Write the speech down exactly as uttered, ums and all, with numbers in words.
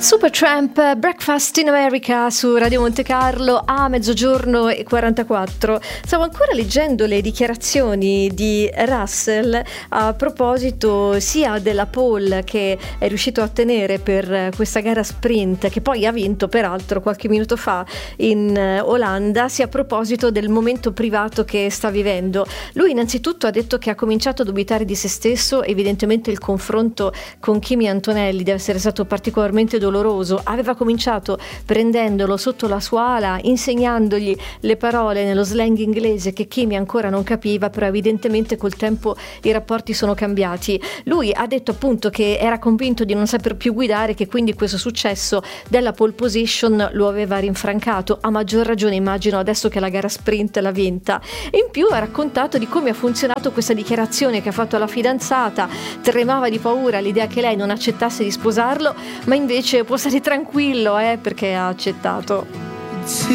Supertramp, Breakfast in America su Radio Monte Carlo a mezzogiorno e quarantaquattro. Stavo ancora leggendo le dichiarazioni di Russell a proposito sia della pole che è riuscito a ottenere per questa gara sprint, che poi ha vinto peraltro qualche minuto fa in Olanda, sia a proposito del momento privato che sta vivendo. Lui innanzitutto ha detto che ha cominciato a dubitare di se stesso. Evidentemente il confronto con Kimi Antonelli deve essere stato particolarmente doloroso. Aveva cominciato prendendolo sotto la sua ala, insegnandogli le parole nello slang inglese che Kimi ancora non capiva, però evidentemente col tempo i rapporti sono cambiati. Lui ha detto appunto che era convinto di non saper più guidare, che quindi questo successo della pole position lo aveva rinfrancato, a maggior ragione immagino adesso che la gara sprint l'ha vinta. E in più ha raccontato di come ha funzionato questa dichiarazione che ha fatto alla fidanzata. Tremava di paura l'idea che lei non accettasse di sposarlo, ma invece può stare tranquillo, eh, perché ha accettato.